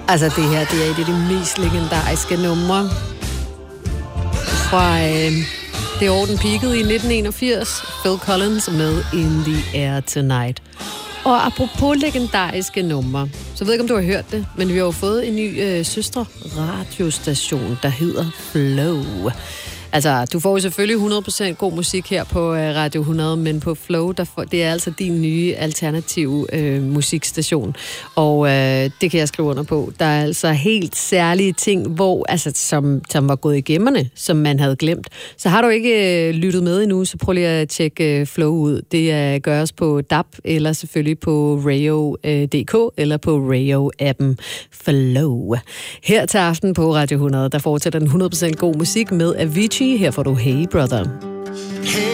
Altså det her, det er et af de mest legendariske numre fra det år, den peakede i 1981. Phil Collins med In the Air Tonight. Og apropos legendariske numre, så ved jeg ikke, om du har hørt det, men vi har jo fået en ny søstre radiostation, der hedder Flow. Altså, du får jo selvfølgelig 100% god musik her på Radio 100, men på Flow, det er altså din nye alternative musikstation. Og det kan jeg skrive under på. Der er altså helt særlige ting, hvor, altså, som var gået i gemmerne, som man havde glemt. Så har du ikke lyttet med endnu, så prøv lige at tjekke Flow ud. Det gøres på DAB, eller selvfølgelig på Radio.dk, eller på Radio-appen Flow. Her til aften på Radio 100, der fortsætter den 100% god musik med Avicii. Her får du Hey Brother.